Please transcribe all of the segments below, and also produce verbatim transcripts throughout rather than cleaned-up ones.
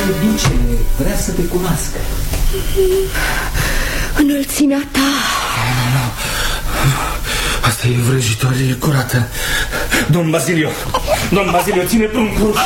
ducele vrea să te cunoască. Înălțimea ta. Nu, nu. Asta e vrăjitorie curată. Domn Bazilio, domn Bazilio, ține pruncul.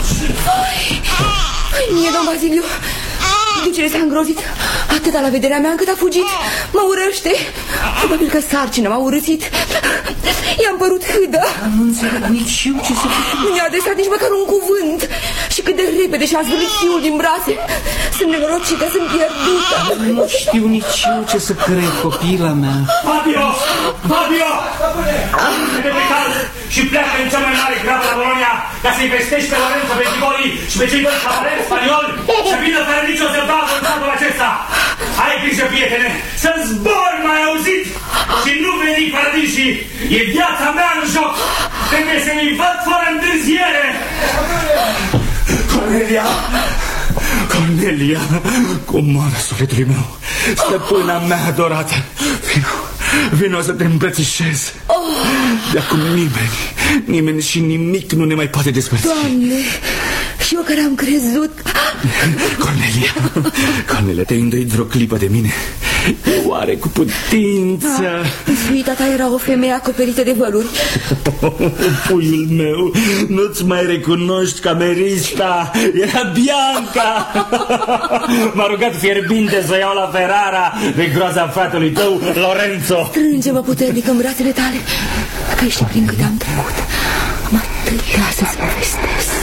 Mie, domn Bazilio, ducele s-a îngrozit atâta la vederea mea încât a fugit. Mă urăște. Probabil că sarcina m-a urâțit. I-am părut hâdă. Nu înțeleg nici eu ce să fac. Nu mi-a adresat nici măcar un cuvânt. Și cât de repede și-a zvârlit fiul din brațe. Sunt nenorocită, sunt pierdută. Nu știu nici eu ce să cred, copila mea. Fabio! Fabio! Vede pe cal și pleacă în cea mai mare grabă la Bologna ca să-i vestești pe Lorenzo Bentivoli și pe cei doi cavaleri spanioli să vină fără nicio zăbavă în satul acesta. Ai grijă, prietene, să zbori, mai auzit? Și nu veni paradișii. E viața mea în joc. Trebuie să-mi văd fără întârziere. Cornelia! Cornelia! Comoara sufletului meu, stăpâna mea adorată, vino, vino să te îmbrățișez. Oh. De acum nimeni, nimeni și nimic nu ne mai poate despărți. Doamne, și eu care am crezut. Cornelia, Cornelia, te-ai îndoit vreo clipă de mine? Oare cu putință? Suita ta era o femeie acoperită de văluri. Puiul meu, nu-ți mai recunoști camerista? Era Bianca. M-a rugat fierbinte să iau la Ferrara de groaza fratului tău, Lorenzo. Strânge-mă puternic în brațele tale. Dacă știi prin câte am trecut, am atâtea să-ți povestesc.